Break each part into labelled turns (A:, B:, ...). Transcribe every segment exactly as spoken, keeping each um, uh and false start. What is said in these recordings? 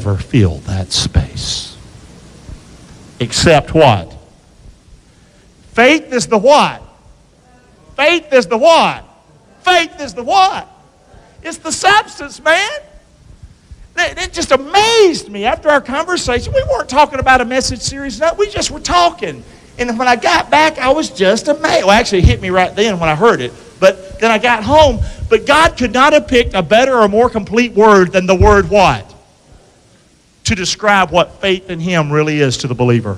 A: never fill that space. Except what? Faith is the what? Faith is the what? Faith is the what? It's the substance, man. It just amazed me after our conversation. We weren't talking about a message series. No, we just were talking. And when I got back, I was just amazed. Well, actually, it hit me right then when I heard it. But then I got home. But God could not have picked a better or more complete word than the word what? To describe what faith in Him really is to the believer.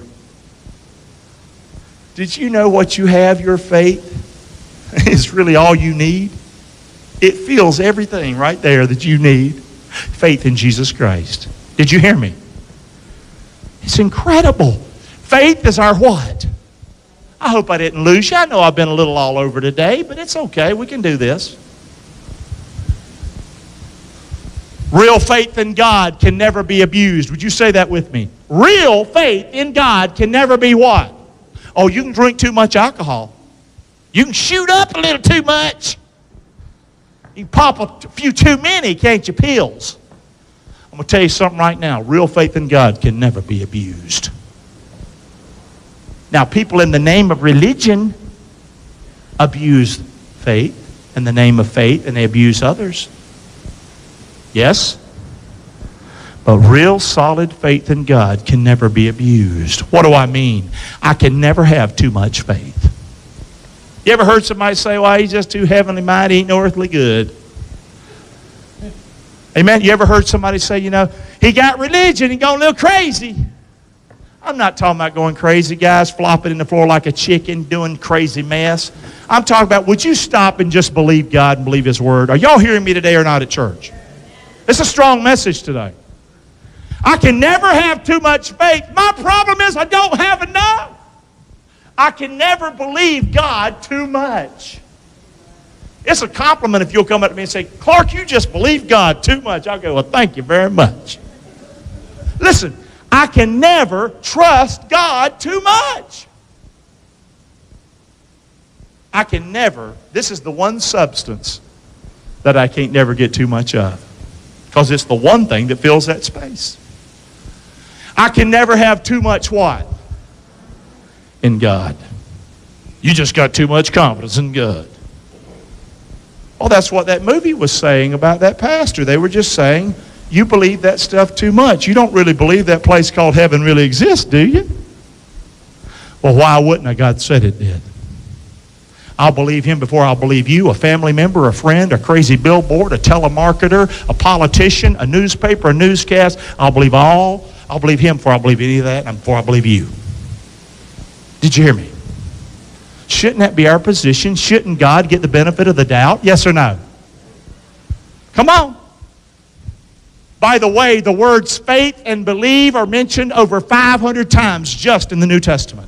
A: Did you know what you have, your faith, is really all you need? It fills everything right there that you need. Faith in Jesus Christ. Did you hear me? It's incredible. Faith is our what? I hope I didn't lose you. I know I've been a little all over today, but it's okay. We can do this. Real faith in God can never be abused. Would you say that with me? Real faith in God can never be what? Oh, you can drink too much alcohol. You can shoot up a little too much. You can pop a few too many, can't you, pills? I'm going to tell you something right now. Real faith in God can never be abused. Now, people in the name of religion abuse faith in the name of faith, and they abuse others. Yes? But real solid faith in God can never be abused. What do I mean? I can never have too much faith. You ever heard somebody say, well, he's just too heavenly minded, he ain't no earthly good? Amen? You ever heard somebody say, you know, he got religion, he gone a little crazy? I'm not talking about going crazy, guys, flopping in the floor like a chicken, doing crazy mess. I'm talking about, would you stop and just believe God and believe His Word? Are y'all hearing me today or not at church? It's a strong message today. I can never have too much faith. My problem is I don't have enough. I can never believe God too much. It's a compliment if you'll come up to me and say, Clark, you just believe God too much. I'll go, well, thank you very much. Listen, I can never trust God too much. I can never, this is the one substance that I can't never get too much of. Because it's the one thing that fills that space. I can never have too much what? In God. You just got too much confidence in God. Well, that's what that movie was saying about that pastor. They were just saying, you believe that stuff too much. You don't really believe that place called heaven really exists, do you? Well, why wouldn't I? God said it did. I'll believe Him before I'll believe you, a family member, a friend, a crazy billboard, a telemarketer, a politician, a newspaper, a newscast. I'll believe all. I'll believe Him before I believe any of that and before I believe you. Did you hear me? Shouldn't that be our position? Shouldn't God get the benefit of the doubt? Yes or no? Come on. By the way, the words faith and believe are mentioned over five hundred times just in the New Testament.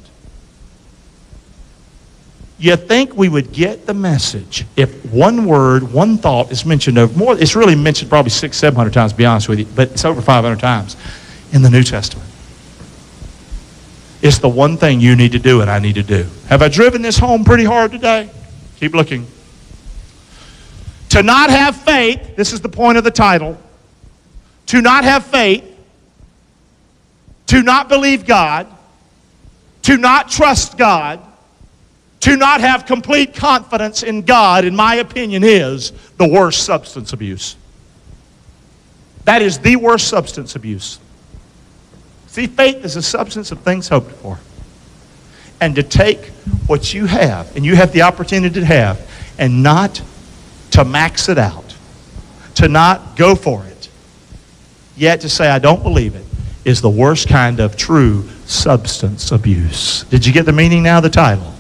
A: You think we would get the message if one word, one thought is mentioned over more? It's really mentioned probably six, seven hundred times, to be honest with you, but it's over five hundred times in the New Testament. It's the one thing you need to do and I need to do. Have I driven this home pretty hard today? Keep looking. To not have faith, this is the point of the title. To not have faith, to not believe God, to not trust God, to not have complete confidence in God, in my opinion, is the worst substance abuse. That is the worst substance abuse. See, faith is a substance of things hoped for. And to take what you have, and you have the opportunity to have, and not to max it out, to not go for it, yet to say, I don't believe it, is the worst kind of true substance abuse. Did you get the meaning now of the title?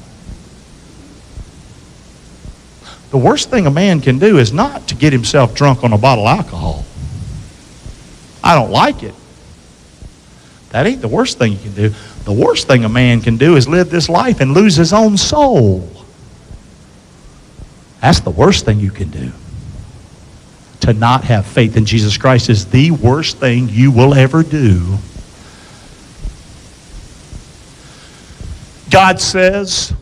A: The worst thing a man can do is not to get himself drunk on a bottle of alcohol. I don't like it. That ain't the worst thing you can do. The worst thing a man can do is live this life and lose his own soul. That's the worst thing you can do. To not have faith in Jesus Christ is the worst thing you will ever do. God says,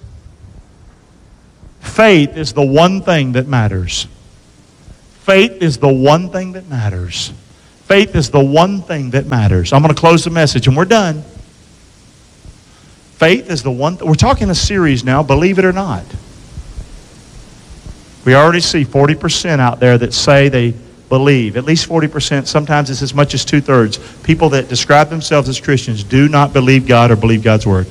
A: faith is the one thing that matters. Faith is the one thing that matters. Faith is the one thing that matters. I'm going to close the message and we're done. Faith is the one. Th- we're talking a series now, believe it or not. We already see forty percent out there that say they believe. At least forty percent. Sometimes it's as much as two-thirds. People that describe themselves as Christians do not believe God or believe God's Word.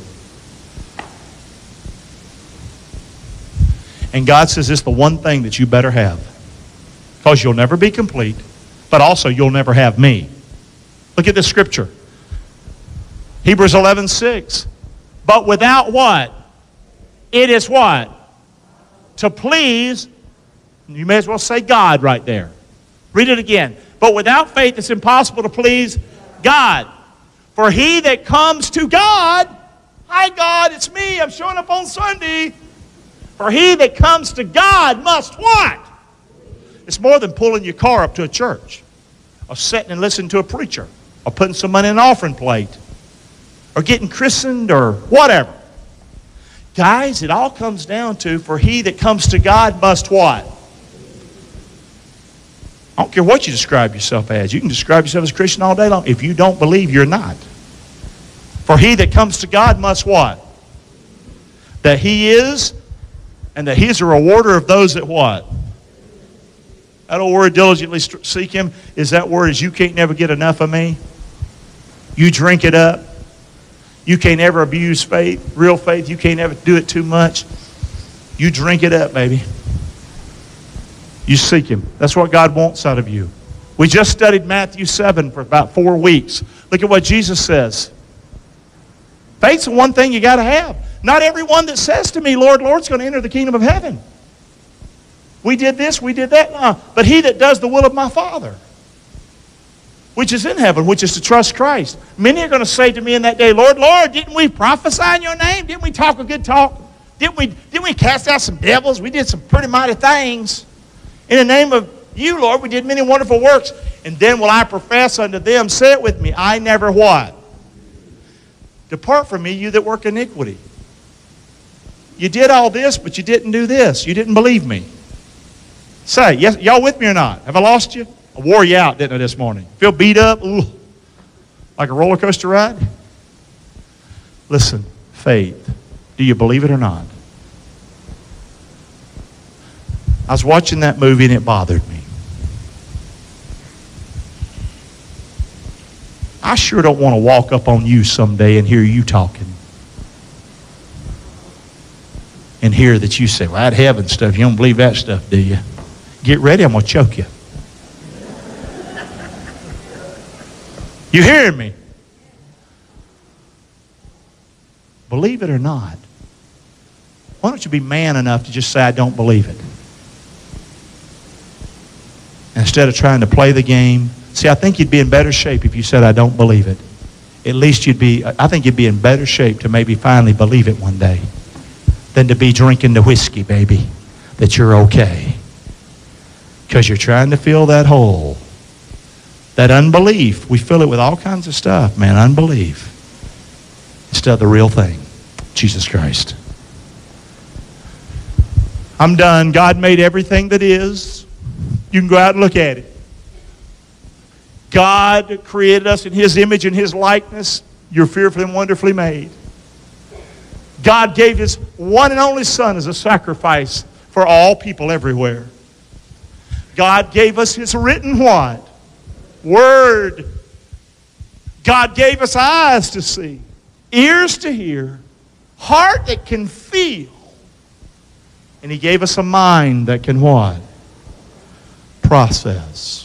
A: And God says it's the one thing that you better have. Because you'll never be complete, but also you'll never have me. Look at this scripture. Hebrews eleven six. But without what? It is what? To please, you may as well say God right there. Read it again. But without faith it's impossible to please God. For he that comes to God, hi God, it's me, I'm showing up on Sunday. For he that comes to God must what? It's more than pulling your car up to a church, or sitting and listening to a preacher, or putting some money in an offering plate, or getting christened, or whatever. Guys, it all comes down to, for he that comes to God must what? I don't care what you describe yourself as. You can describe yourself as a Christian all day long. If you don't believe, you're not. For he that comes to God must what? That he is, and that he is a rewarder of those that what? That old word, diligently seek him, is that word is you can't never get enough of me. You drink it up. You can't ever abuse faith, real faith. You can't ever do it too much. You drink it up, baby. You seek him. That's what God wants out of you. We just studied Matthew seven for about four weeks. Look at what Jesus says. Faith's the one thing you got to have. Not everyone that says to me, Lord, Lord, is going to enter the kingdom of heaven. We did this, we did that. No. But he that does the will of my Father, which is in heaven, which is to trust Christ. Many are going to say to me in that day, Lord, Lord, didn't we prophesy in your name? Didn't we talk a good talk? Didn't we, didn't we cast out some devils? We did some pretty mighty things. In the name of you, Lord, we did many wonderful works. And then will I profess unto them, say it with me, I never what? Depart from me, you that work iniquity. You did all this, but you didn't do this. You didn't believe me. Say, yes, y'all with me or not? Have I lost you? I wore you out, didn't I, this morning? Feel beat up? Ooh, like a roller coaster ride? Listen, faith. Do you believe it or not? I was watching that movie and it bothered me. I sure don't want to walk up on you someday and hear you talking. And hear that you say, well, that heaven stuff, you don't believe that stuff, do you? Get ready, I'm going to choke you. You hearing me? Believe it or not, why don't you be man enough to just say, I don't believe it? Instead of trying to play the game. See, I think you'd be in better shape if you said, I don't believe it. At least you'd be, I think you'd be in better shape to maybe finally believe it one day than to be drinking the whiskey, baby, that you're okay. Because you're trying to fill that hole. That unbelief, we fill it with all kinds of stuff, man, unbelief. Instead of the real thing, Jesus Christ. I'm done. God made everything that is. You can go out and look at it. God created us in his image and his likeness. You're fearfully and wonderfully made. God gave his one and only Son as a sacrifice for all people everywhere. God gave us his written what? Word. God gave us eyes to see, ears to hear, heart that can feel. And he gave us a mind that can what? Process.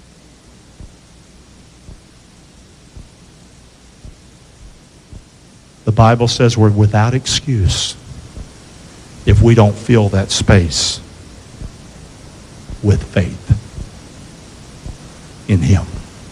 A: The Bible says we're without excuse if we don't fill that space with faith in him.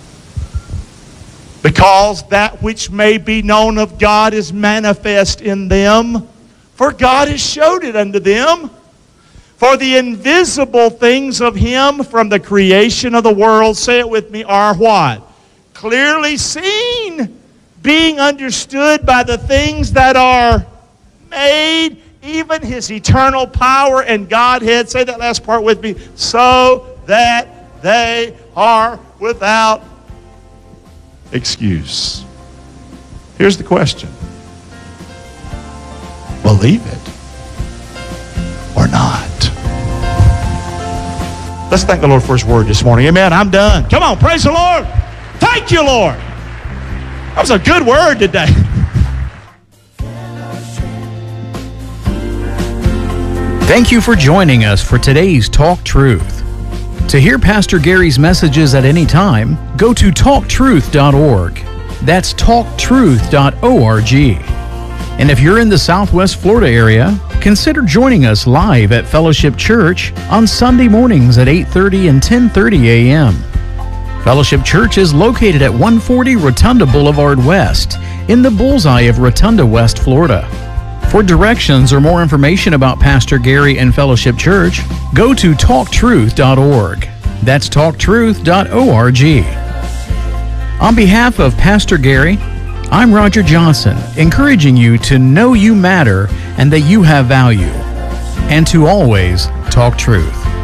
A: Because that which may be known of God is manifest in them, for God has showed it unto them. For the invisible things of him from the creation of the world, say it with me, are what? Clearly seen, being understood by the things that are made, even his eternal power and Godhead. Say that last part with me. So that they are without excuse. Here's the question. Believe it or not? Let's thank the Lord for His word this morning. Amen. I'm done. Come on, praise the Lord. Thank you, Lord. That was a good word today.
B: Thank you for joining us for today's Talk Truth. To hear Pastor Gary's messages at any time, go to talk truth dot org. That's talk truth dot org. And if you're in the Southwest Florida area, consider joining us live at Fellowship Church on Sunday mornings at eight thirty and ten thirty a.m. Fellowship Church is located at one forty Rotunda Boulevard West in the bullseye of Rotunda, West Florida. For directions or more information about Pastor Gary and Fellowship Church, go to talk truth dot org. That's talk truth dot org. On behalf of Pastor Gary, I'm Roger Johnson, encouraging you to know you matter and that you have value, and to always talk truth.